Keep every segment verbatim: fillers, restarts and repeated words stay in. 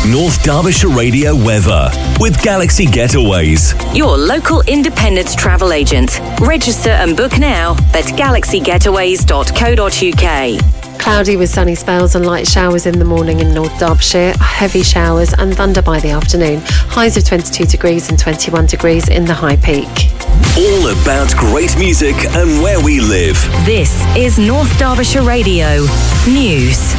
North Derbyshire Radio weather with Galaxy Getaways. Your local independent travel agent. Register and book now at galaxy getaways dot co dot uk. Cloudy with sunny spells and light showers in the morning in North Derbyshire, heavy showers and thunder by the afternoon. Highs of twenty-two degrees and twenty-one degrees in the High Peak. All about great music and where we live. This is North Derbyshire Radio News.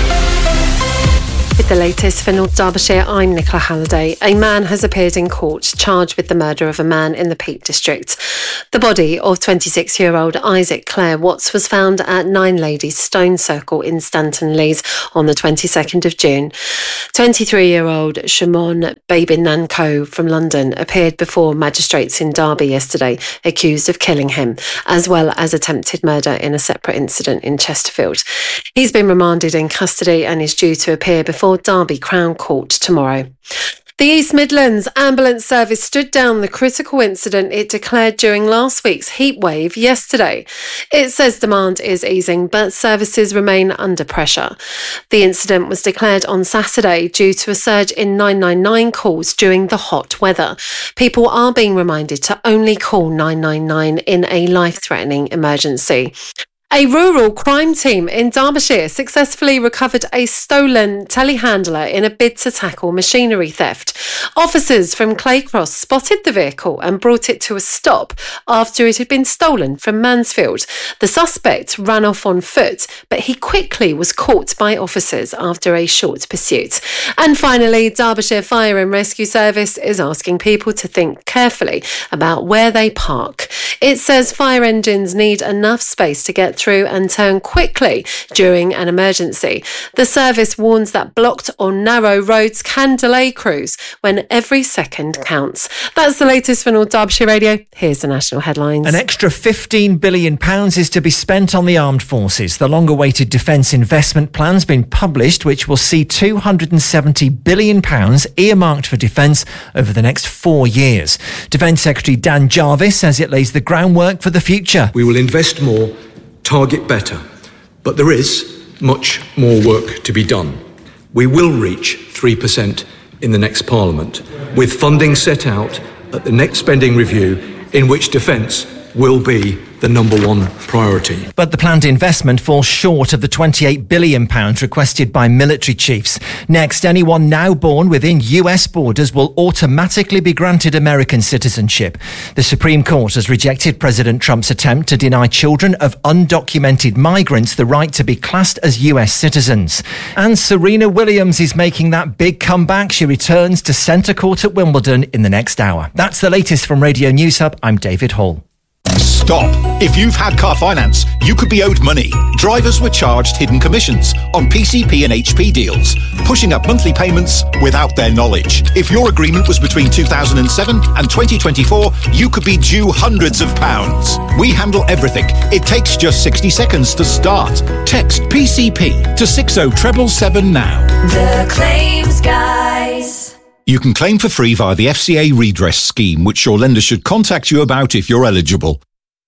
With the latest for North Derbyshire, I'm Nicola Halliday. A man has appeared in court charged with the murder of a man in the Peak District. The body of twenty-six-year-old Isaac Clare Watts was found at Nine Ladies Stone Circle in Stanton Leys on the twenty-second of June. twenty-three-year-old Shimon Babin-Nanko from London appeared before magistrates in Derby yesterday, accused of killing him, as well as attempted murder in a separate incident in Chesterfield. He's been remanded in custody and is due to appear before Derby Crown Court tomorrow. The East Midlands Ambulance Service stood down the critical incident it declared during last week's heatwave yesterday. It says demand is easing, but services remain under pressure. The incident was declared on Saturday due to a surge in nine nine nine calls during the hot weather. People are being reminded to only call nine nine nine in a life-threatening emergency. A rural crime team in Derbyshire successfully recovered a stolen telehandler in a bid to tackle machinery theft. Officers from Claycross spotted the vehicle and brought it to a stop after it had been stolen from Mansfield. The suspect ran off on foot, but he quickly was caught by officers after a short pursuit. And finally, Derbyshire Fire and Rescue Service is asking people to think carefully about where they park. It says fire engines need enough space to get through and turn quickly during an emergency. The service warns that blocked or narrow roads can delay crews when every second counts. That's the latest for North Derbyshire Radio. Here's the national headlines. An extra fifteen billion pounds is to be spent on the armed forces. The long-awaited defence investment plan's been published, which will see two hundred seventy billion pounds earmarked for defence over the next four years. Defence Secretary Dan Jarvis says it lays the groundwork for the future. We will invest more, target better, but there is much more work to be done. We will reach three percent in the next Parliament, with funding set out at the next spending review in which defence will be the number one priority. But the planned investment falls short of the twenty-eight billion pounds requested by military chiefs. Next, anyone now born within U S borders will automatically be granted American citizenship. The Supreme Court has rejected President Trump's attempt to deny children of undocumented migrants the right to be classed as U S citizens. And Serena Williams is making that big comeback. She returns to centre court at Wimbledon in the next hour. That's the latest from Radio News Hub. I'm David Hall. Stop. If you've had car finance, you could be owed money. Drivers were charged hidden commissions on P C P and H P deals, pushing up monthly payments without their knowledge. If your agreement was between two thousand seven and twenty twenty-four, you could be due hundreds of pounds. We handle everything. It takes just sixty seconds to start. Text P C P to six oh seven seven now. The Claims Guys. You can claim for free via the F C A redress scheme, which your lender should contact you about if you're eligible.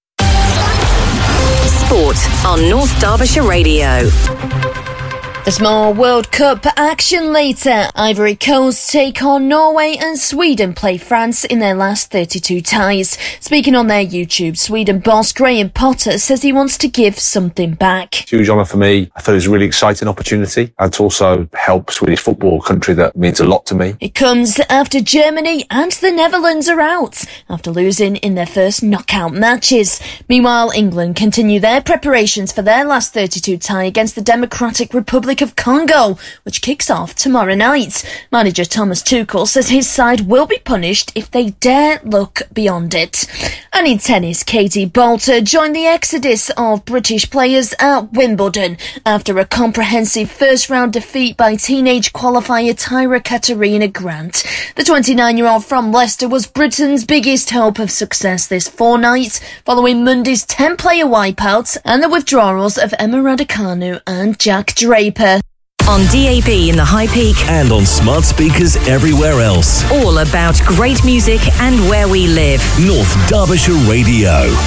Sport on North Derbyshire Radio. There's more World Cup action later. Ivory Coast take on Norway and Sweden play France in their last thirty-two ties. Speaking on their YouTube, Sweden boss Graham Potter says he wants to give something back. Huge honour for me. I thought it was a really exciting opportunity and to also help Swedish football, a country that means a lot to me. It comes after Germany and the Netherlands are out after losing in their first knockout matches. Meanwhile, England continue their preparations for their last thirty-two tie against the Democratic Republic of Congo, which kicks off tomorrow night. Manager Thomas Tuchel says his side will be punished if they dare look beyond it. And in tennis, Katie Boulter joined the exodus of British players at Wimbledon after a comprehensive first-round defeat by teenage qualifier Tyra Katarina Grant. The twenty-nine-year-old from Leicester was Britain's biggest hope of success this fortnight, following Monday's ten-player wipeout and the withdrawals of Emma Raducanu and Jack Draper. On D A B in the High Peak and on smart speakers everywhere else. All about great music and where we live. North Derbyshire Radio.